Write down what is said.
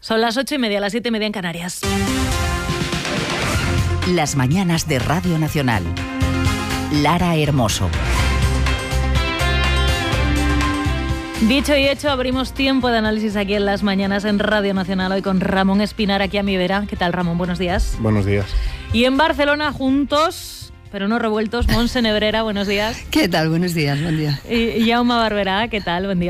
Son las 8:30, las 7:30 en Canarias. Las mañanas de Radio Nacional. Lara Hermoso. Dicho y hecho, abrimos tiempo de análisis aquí en Las Mañanas en Radio Nacional, hoy con Ramón Espinar aquí a mi vera. ¿Qué tal, Ramón? Buenos días. Buenos días. Y en Barcelona, juntos, pero no revueltos, Montse Nebrera, buenos días. ¿Qué tal? Buenos días, buen día. Y Jaume Barberá, ¿qué tal? Buen día.